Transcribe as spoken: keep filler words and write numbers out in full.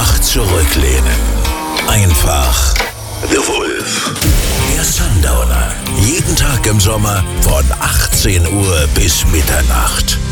Einfach zurücklehnen. Einfach The Wolf. Der Sundowner. Jeden Tag im Sommer von achtzehn Uhr bis Mitternacht.